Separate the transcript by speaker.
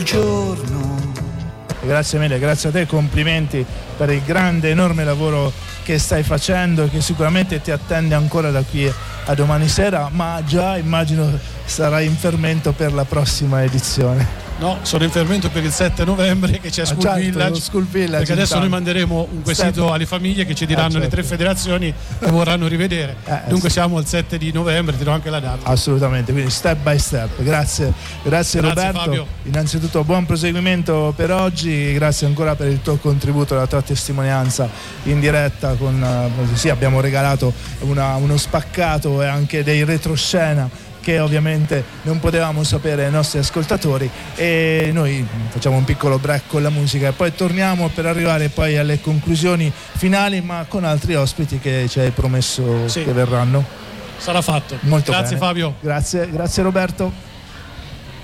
Speaker 1: giorno.
Speaker 2: Grazie mille, grazie a te, complimenti per il grande, enorme lavoro che stai facendo e che sicuramente ti attende ancora da qui a domani sera, ma già immagino sarai in fermento per la prossima edizione.
Speaker 3: No, sono in fermento per il 7 novembre che c'è School Village, perché adesso noi manderemo un quesito alle famiglie che ci diranno le 3 federazioni che vorranno rivedere. Dunque siamo al 7 di novembre, dirò anche la data.
Speaker 2: Assolutamente, quindi step by step. Grazie Roberto.
Speaker 3: Fabio.
Speaker 2: Innanzitutto buon proseguimento per oggi, grazie ancora per il tuo contributo, la tua testimonianza in diretta abbiamo regalato uno spaccato e anche dei retroscena che ovviamente non potevamo sapere ai nostri ascoltatori, e noi facciamo un piccolo break con la musica e poi torniamo per arrivare poi alle conclusioni finali, ma con altri ospiti che ci hai promesso che verranno.
Speaker 3: Sarà fatto.
Speaker 2: Molto
Speaker 3: grazie
Speaker 2: bene.
Speaker 3: Fabio.
Speaker 2: Grazie Roberto.